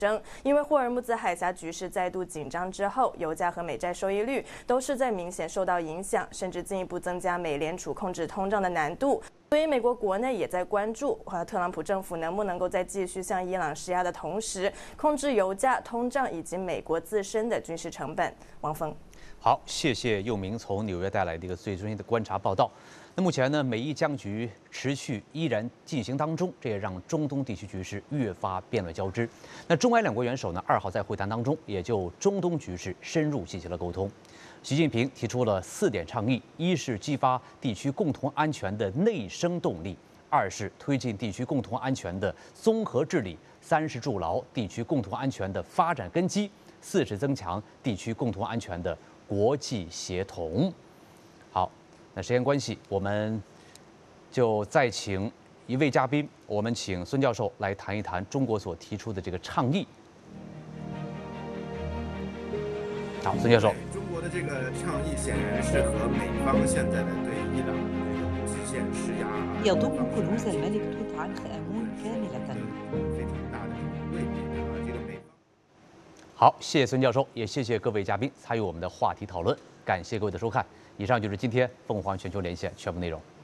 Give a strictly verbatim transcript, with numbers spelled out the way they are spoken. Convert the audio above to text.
争，因为霍尔木兹海峡局势再度紧张之后，油价和美债收益率都是在明显受到影响，甚至进一步增加美联储控制通胀的难度。所以，美国国内也在关注，呃，特朗普政府能不能够在继续向伊朗施压的同时，控制油价、通胀以及美国自身的军事成本。王峰， 好，谢谢佑明从纽约带来的一个最新的观察报道。那目前呢，美伊僵局持续依然进行当中，这也让中东地区局势越发变乱交织。那中埃两国元首呢，二号在会谈当中也就中东局势深入进行了沟通。习近平提出了四点倡议：一是激发地区共同安全的内生动力；二是推进地区共同安全的综合治理；三是筑牢地区共同安全的发展根基；四是增强地区共同安全的国际协同。好。那时间关系，我们就再请一位嘉宾，我们请孙教授来谈一谈中国所提出的这个倡议。好，孙教授， 中国的这个倡议显然是和美方现在的对伊朗的极限施压。 يضم كنوز الملك توت عنخ آمون كاملة。 非常大的威力啊，这个美方。 好，谢谢孙教授，也谢谢各位嘉宾参与我们的话题讨论，感谢各位的收看。以上就是今天凤凰全球连线全部内容。